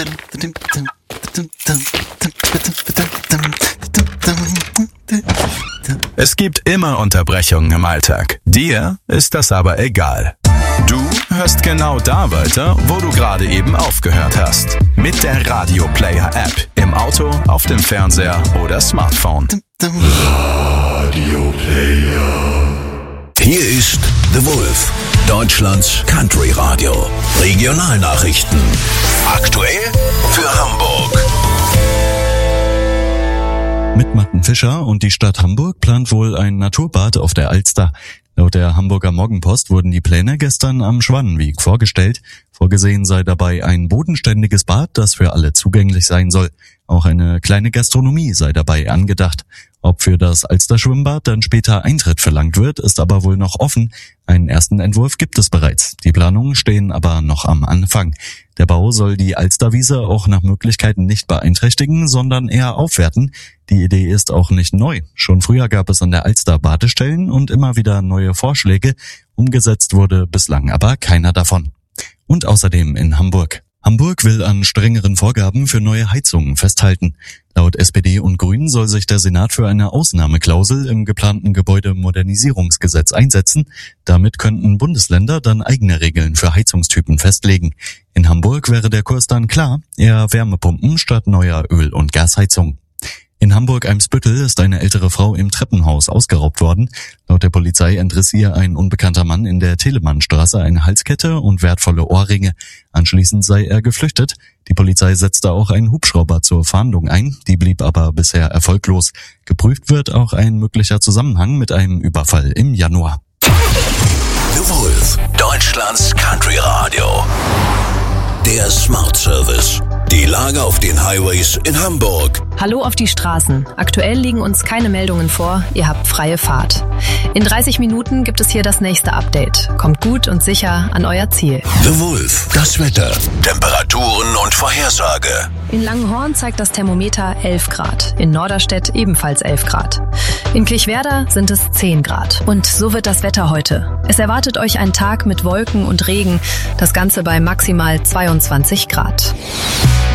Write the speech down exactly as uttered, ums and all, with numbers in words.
Es gibt immer Unterbrechungen im Alltag. Dir ist das aber egal. Du hörst genau da weiter, wo du gerade eben aufgehört hast. Mit der Radio Player App. Im Auto, auf dem Fernseher oder Smartphone. Radio Player. Hier ist The Wolf, Deutschlands Country Radio. Regionalnachrichten. Aktuell für Hamburg. Mit Matten Fischer und die Stadt Hamburg plant wohl ein Naturbad auf der Alster. Laut der Hamburger Morgenpost wurden die Pläne gestern am Schwannenweg vorgestellt. Vorgesehen sei dabei ein bodenständiges Bad, das für alle zugänglich sein soll. Auch eine kleine Gastronomie sei dabei angedacht. Ob für das Alster-Schwimmbad dann später Eintritt verlangt wird, ist aber wohl noch offen. Einen ersten Entwurf gibt es bereits. Die Planungen stehen aber noch am Anfang. Der Bau soll die Alsterwiese auch nach Möglichkeiten nicht beeinträchtigen, sondern eher aufwerten. Die Idee ist auch nicht neu. Schon früher gab es an der Alster Badestellen und immer wieder neue Vorschläge. Umgesetzt wurde bislang aber keiner davon. Und außerdem in Hamburg. Hamburg will an strengeren Vorgaben für neue Heizungen festhalten. Laut S P D und Grünen soll sich der Senat für eine Ausnahmeklausel im geplanten Gebäudemodernisierungsgesetz einsetzen. Damit könnten Bundesländer dann eigene Regeln für Heizungstypen festlegen. In Hamburg wäre der Kurs dann klar, eher Wärmepumpen statt neuer Öl- und Gasheizung. In Hamburg-Eimsbüttel ist eine ältere Frau im Treppenhaus ausgeraubt worden. Laut der Polizei entriss ihr ein unbekannter Mann in der Telemannstraße eine Halskette und wertvolle Ohrringe. Anschließend sei er geflüchtet. Die Polizei setzte auch einen Hubschrauber zur Fahndung ein. Die blieb aber bisher erfolglos. Geprüft wird auch ein möglicher Zusammenhang mit einem Überfall im Januar. The Wolf, Deutschlands Country Radio. Der Smart Service. Die Lage auf den Highways in Hamburg. Hallo auf die Straßen. Aktuell liegen uns keine Meldungen vor. Ihr habt freie Fahrt. In dreißig Minuten gibt es hier das nächste Update. Kommt gut und sicher an euer Ziel. The Wolf, das Wetter, Temperaturen und Vorhersage. In Langenhorn zeigt das Thermometer elf Grad. In Norderstedt ebenfalls elf Grad. In Kirchwerder sind es zehn Grad. Und so wird das Wetter heute. Es erwartet euch ein Tag mit Wolken und Regen. Das Ganze bei maximal zweiundzwanzig Grad.